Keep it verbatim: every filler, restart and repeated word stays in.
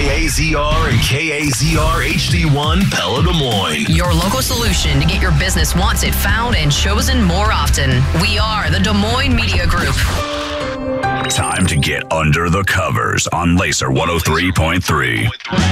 K A Z R and K A Z R H D one Pella Des Moines. Your local solution to get your business wanted, found, and chosen more often. We are the Des Moines Media Group. Time to get under the covers on Laser one oh three point three.